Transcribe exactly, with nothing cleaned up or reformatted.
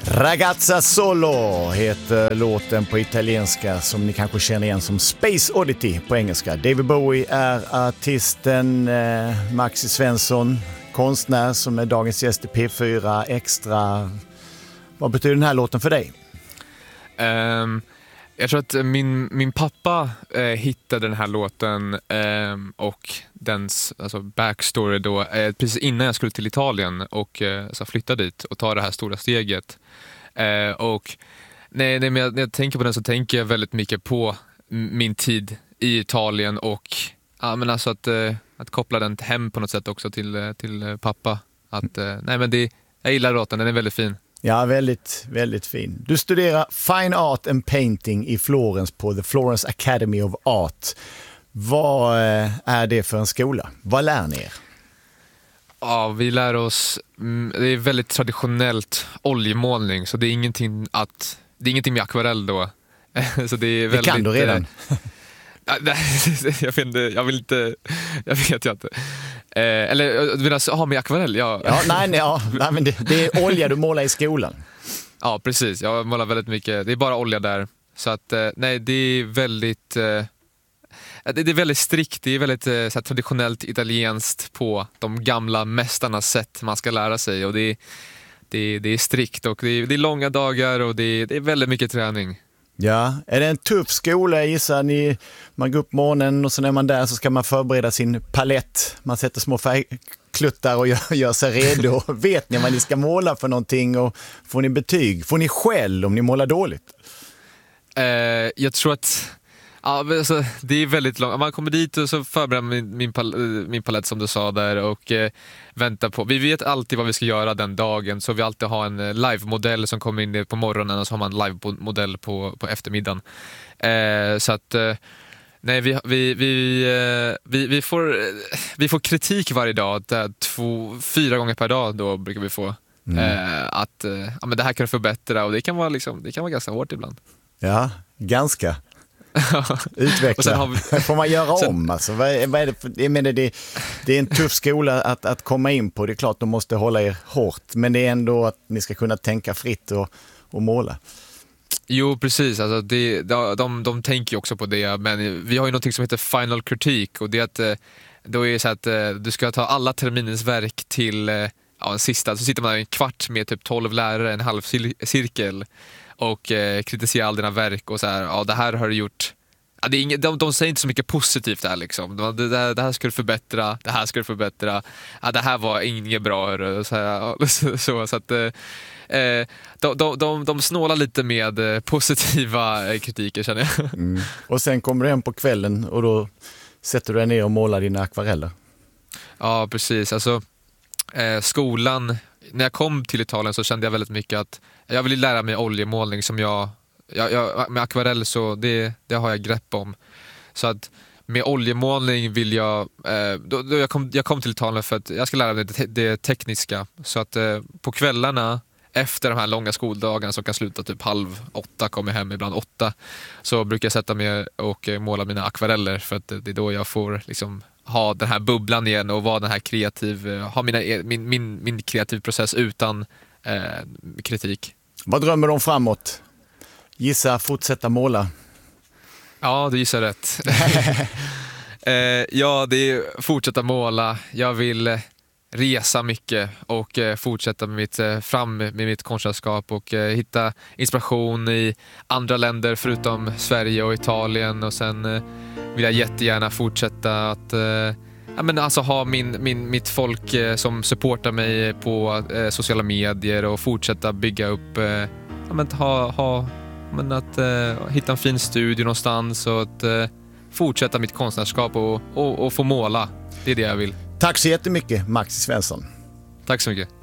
Ragazza Solo heter låten på italienska som ni kanske känner igen som Space Oddity på engelska. David Bowie är artisten, eh, Maxi Svensson, konstnär som är dagens gäst i P fyra Extra. Vad betyder den här låten för dig? Um, jag tror att min, min pappa eh, hittade den här låten eh, och dens alltså backstory då eh, precis innan jag skulle till Italien och eh, så flytta dit och ta det här stora steget. Eh, och nej, nej, men jag, när jag tänker på den så tänker jag väldigt mycket på min tid i Italien och ja, men alltså att, eh, att koppla den hem på något sätt också till, till pappa. Att, eh, nej, men det, jag gillar låten, den är väldigt fin. Ja, väldigt, väldigt fin. Du studerar Fine Art and Painting i Florens på The Florence Academy of Art. Vad är det för en skola? Vad lär ni er? Ja, vi lär oss, det är väldigt traditionellt oljemålning, så det är ingenting att det är ingenting med akvarell då. Så det är väldigt, det kan du redan. jag, vet, jag vill inte, jag vet jag inte. Eh, eller vill jag ha med akvarell? Ja. Ja, nej, nej, ja, nej men det, det är olja du målar i skolan. Ja, precis. Jag målar väldigt mycket. Det är bara olja där. Så att eh, nej, det är väldigt eh, det är väldigt strikt. Det är väldigt eh, så här, traditionellt italienskt på de gamla mästarnas sätt man ska lära sig. Och det är, det är, det är strikt och det är, det är långa dagar och det är, det är väldigt mycket träning. Ja, är det en tuff skola? Jag gissar ni, man går upp morgonen och så när man där så ska man förbereda sin palett. Man sätter små färgkluttar och gör, gör sig redo. Vet ni vad ni ska måla för någonting och får ni betyg? Får ni skäll om ni målar dåligt? Eh, jag tror att ja, alltså, det är väldigt långt. Man kommer dit och så förbereder min, min, pal- min palett som du sa där och eh, väntar på. Vi vet alltid vad vi ska göra den dagen, så vi alltid har en eh, live-modell som kommer in på morgonen och så har man en live-modell på, på eftermiddagen. Eh, så att eh, nej, vi, vi, vi, eh, vi, vi, får, eh, vi får kritik varje dag, där, två, fyra gånger per dag då brukar vi få. Mm. Eh, att eh, ja, men det här kan du förbättra och det kan vara, liksom, det kan vara ganska hårt ibland. Ja, ganska. Utveckla. Och sen har vi... Får man göra sen... om? Alltså, vad är, vad är det, för... jag menar, det, det är en tuff skola att, att komma in på. Det är klart de måste hålla er hårt. Men det är ändå att ni ska kunna tänka fritt och, och måla. Jo, precis. Alltså, det, de, de, de tänker ju också på det. Men vi har ju något som heter final critique. Och det är att, då är det så att du ska ta alla terminens verk till ja, en sista. Så sitter man en kvart med typ tolv lärare, en halv cirkel. Och eh, kritisera all dina verk och så här, ja, det här har du gjort. Ja, det är inget, de, de säger inte så mycket positivt där liksom. De, det, det, det här ska du förbättra, det här ska du förbättra. Ja, det här var inget bra, hörru. Så, här, ja, så, så att eh, de, de, de, de snålar lite med positiva kritiker, känner jag. Mm. Och sen kommer du hem på kvällen och då sätter du dig ner och målar dina akvareller. Ja, precis. Alltså eh, skolan, när jag kom till Italien så kände jag väldigt mycket att jag ville lära mig oljemålning som jag, jag, jag med akvarell, så det, det har jag grepp om. Så att med oljemålning vill jag eh, då, då jag, kom, jag kom till Italien för att jag ska lära mig det, det tekniska. Så att eh, på kvällarna efter de här långa skoldagarna som kan sluta typ halv åtta, kommer hem ibland åtta, så brukar jag sätta mig och måla mina akvareller, för att det är då jag får liksom ha den här bubblan igen och vara den här kreativ, ha mina, min, min, min kreativ process utan eh, kritik. Vad drömmer de framåt? Gissa, fortsätta måla. Ja, du gissar rätt. eh, ja, det är fortsätta måla. Jag vill resa mycket och eh, fortsätta med mitt, eh, fram med mitt konstnärskap och eh, hitta inspiration i andra länder förutom Sverige och Italien. Och sen eh, vill jag jättegärna fortsätta att eh, ja, men alltså ha min, min, mitt folk eh, som supportar mig på eh, sociala medier och fortsätta bygga upp, eh, ja, men ha, ha, men att eh, hitta en fin studio någonstans och att eh, fortsätta mitt konstnärskap och, och, och få måla. Det är det jag vill. Tack så jättemycket, Maxi Svensson. Tack så mycket.